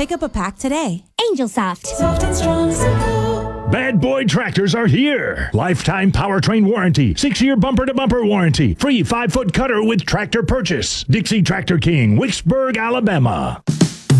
Pick up a pack today. Angel Soft. Soft and strong, simple. Bad Boy Tractors are here. Lifetime powertrain warranty, 6-year bumper-to-bumper warranty, free 5-foot cutter with tractor purchase. Dixie Tractor King, Wicksburg, Alabama.